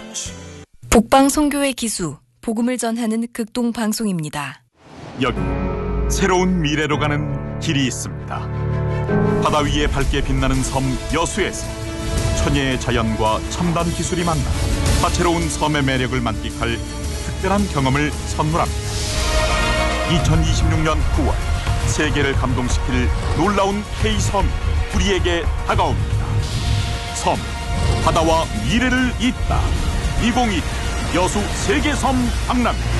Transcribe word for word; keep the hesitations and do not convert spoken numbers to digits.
북방송교회 기수, 복음을 전하는 극동 방송입니다. 여기 새로운 미래로 가는 길이 있습니다. 바다 위에 밝게 빛나는 섬 여수에서 천혜의 자연과 첨단 기술이 만나 다채로운 섬의 매력을 만끽할 특별한 경험을 선물합니다. 이천이십육 년 구월 세계를 감동시킬 놀라운 K섬이 우리에게 다가옵니다. 섬, 바다와 미래를 잇다. 이천이십 여수 세계섬 박람회.